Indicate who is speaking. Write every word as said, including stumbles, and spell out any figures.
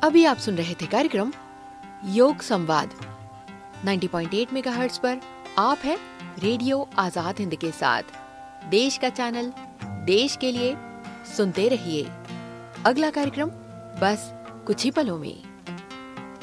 Speaker 1: अभी आप सुन रहे थे कार्यक्रम योग संवाद नब्बे पॉइंट आठ मेगाहर्ट्ज पर। आप हैं रेडियो आजाद हिंद के साथ। देश का चैनल, देश के लिए। सुनते रहिए। अगला कार्यक्रम बस कुछ ही पलों में।